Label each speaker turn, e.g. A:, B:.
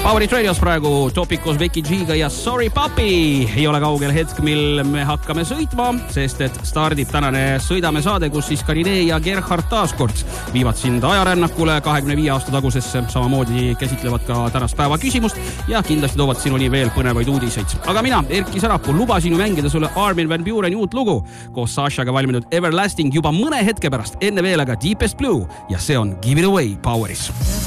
A: Powerit Radios praegu Topicus Vicky G-ga ja Sorry Papi. Ei ole kaugel hetk, mil me hakkame sõitma, sest et stardib tänane Sõidame saade, kus siis Karine ja Gerhard taaskord viivad sind ajarännakule 25 aasta tagusesse. Samamoodi käsitlevad ka tänast päeva küsimust ja kindlasti toovad sinuni veel põnevaid uudiseid. Aga mina, Erki Sarapuu, lubasin ju mängida sulle Armin van Bureni uut lugu koos Sashaga valminud Everlasting juba mõne hetke pärast, enne veel aga Deepest Blue ja see on Give It Away Poweris.